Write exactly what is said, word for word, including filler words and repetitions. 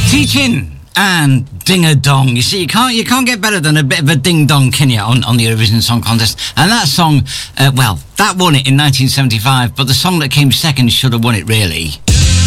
Teaching and Ding a Dong. You see, you can't you can't get better than a bit of a ding dong, can you, on, on the Eurovision Song Contest? And that song, uh, well, that won it in nineteen seventy-five, but the song that came second should have won it, really.